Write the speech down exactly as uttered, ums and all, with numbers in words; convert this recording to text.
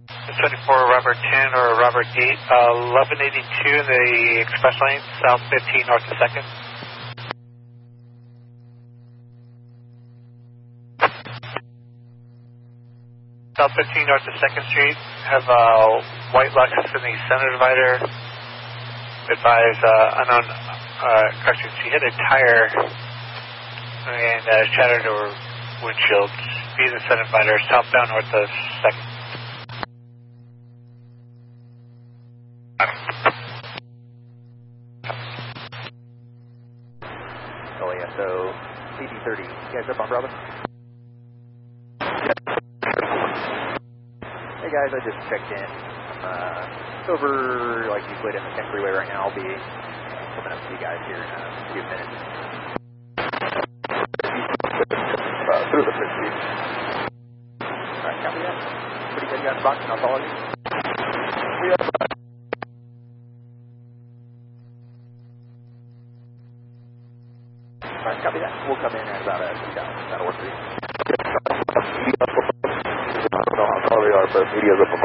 twenty-four Robert ten or Robert eight, uh, eleven eighty-two in the express lane, south fifteen north of second. South fifteen north of second Street, have uh, white Lexus in the center divider. Advise uh, unknown, uh, correction, she hit a tire and uh, shattered her windshield. Be the center divider, southbound north of second. L A S O C D thirty. You guys up on Bravo? Hey guys, I just checked in. Uh, over, like, you put in the ten freeway right now. I'll be coming up to you guys here in a few minutes. Uh, through the fifty. Alright, copy that. Pretty good, you got the box, and I'll follow you. We have uh, Alright, copy that. We'll come in at about a two thousand. That'll work for you. I don't know how tall they are, but media's up